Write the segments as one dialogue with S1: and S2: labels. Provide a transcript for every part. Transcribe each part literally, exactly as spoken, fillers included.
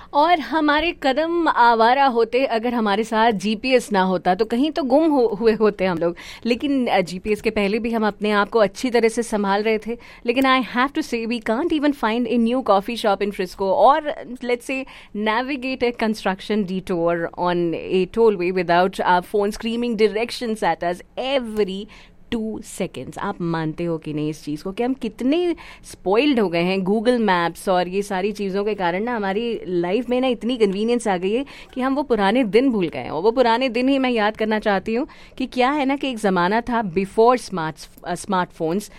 S1: और हमारे कदम आवारा होते अगर हमारे साथ जीपीएस ना होता तो कहीं तो गुम हो, हुए होते हम लोग। लेकिन जीपीएस के पहले भी हम अपने आप को अच्छी तरह से संभाल रहे थे। लेकिन आई हैव टू से we can't even find a new coffee shop in Frisco और let's say navigate a construction detour on a tollway without our phone screaming directions at us every two seconds. आप मानते हो कि नहीं इस चीज़ को कि हम कितने स्पॉइल्ड हो गए हैं गूगल मैप्स और ये सारी चीज़ों के कारण ना हमारी लाइफ में ना इतनी कन्वीनियंस आ गई है कि हम वो पुराने दिन भूल गए हैं। और वो पुराने दिन ही मैं याद करना चाहती हूँ कि क्या है ना कि एक ज़माना था बिफोर स्मार्ट स्मार्टफोन्स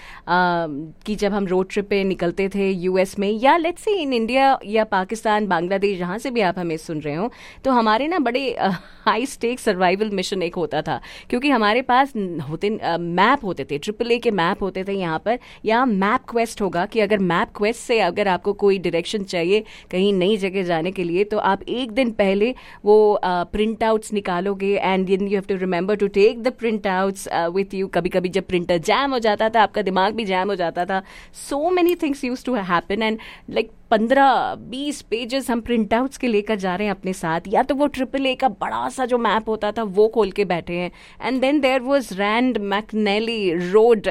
S1: कि जब हम रोड ट्रिप पे निकलते थे यूएस में या लेट्स से इन इंडिया या पाकिस्तान बांग्लादेश जहाँ से भी आप हमें सुन रहे हो, तो हमारे ना बड़े हाई स्टेक सर्वाइवल मिशन एक होता था क्योंकि हमारे पास होते मैप होते थे, ट्रिपल ए के मैप होते थे यहाँ पर, या मैप क्वेस्ट होगा कि अगर मैप क्वेस्ट से अगर आपको कोई डायरेक्शन चाहिए कहीं नई जगह जाने के लिए तो आप एक दिन पहले वो प्रिंट आउट्स निकालोगे and you have to remember to take the print outs with you. कभी कभी जब प्रिंटर जैम हो जाता था आपका दिमाग भी जैम हो जाता था। So many things use to happen and like पंद्रह बीस पेजेस हम प्रिंट आउट्स के लेकर जा रहे हैं अपने साथ, या तो वो ट्रिपल ए का बड़ा सा जो मैप होता था वो खोल के बैठे हैं। And then there was Rand McNally road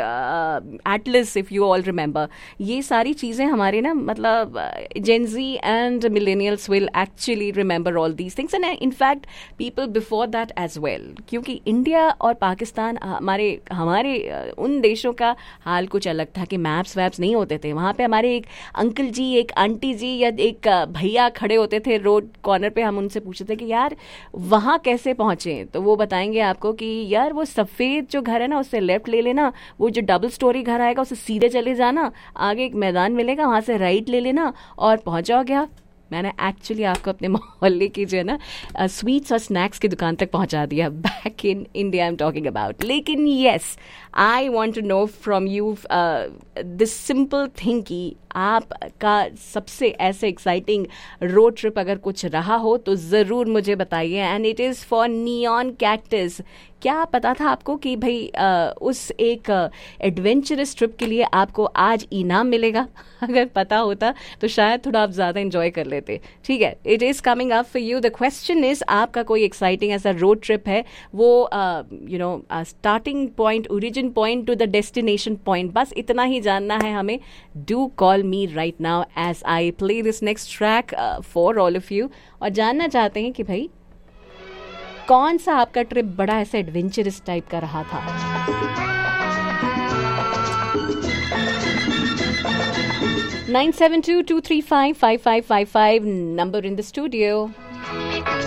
S1: Atlas if you all remember. ये सारी चीज़ें हमारे ना मतलब Gen Z and millennials will actually remember all these things and in fact people before that as well, क्योंकि इंडिया और पाकिस्तान हमारे हमारे उन देशों का हाल कुछ अलग था कि मैप्स वैप्स नहीं होते थे। वहाँ पे हमारे एक अंकल जी एक आंटी जी या एक भैया खड़े होते थे रोड कॉर्नर पे, हम उनसे पूछते थे कि यार वहाँ कैसे पहुँचे, तो वो बताएंगे आपको कि यार वो सफ़ेद जो घर है ना उससे लेफ्ट ले लेना, वो जो डबल स्टोरी घर आएगा उससे सीधे चले जाना, आगे एक मैदान मिलेगा वहाँ से राइट ले लेना और पहुँच जाओगे आप। मैंने एक्चुअली आपको अपने मोहल्ले की जो है ना स्वीट्स और स्नैक्स की दुकान तक पहुंचा दिया। Back in India I am talking about. लेकिन yes, I want to know from you this simple thing कि आपका सबसे ऐसे एक्साइटिंग रोड ट्रिप अगर कुछ रहा हो तो ज़रूर मुझे बताइए। And it is for neon cactus. क्या पता था आपको कि भाई आ, उस एक एडवेंचरस ट्रिप के लिए आपको आज इनाम मिलेगा? अगर पता होता तो शायद थोड़ा आप ज़्यादा एंजॉय कर लेते। ठीक है, it is coming up for you. The question is आपका कोई एक्साइटिंग ऐसा रोड ट्रिप है, वो you know starting point origin point two the destination point, बस इतना ही जानना है हमें। Do call me right now as I play this next track for all of you. और जानना चाहते हैं कि भाई कौन सा आपका ट्रिप बड़ा ऐसा एडवेंचरस टाइप का रहा था। Nine seven to to three five five five five five number in the studio.